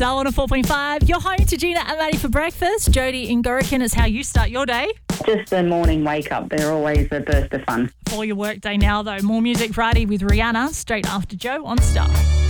Star 104.5. You're home to Gina and Maddie for breakfast. Jody in Gorican is how you start your day. Just the morning wake up. They're always a burst of fun. For your work day now, though, more Music Friday with Rihanna straight after Joe on Star.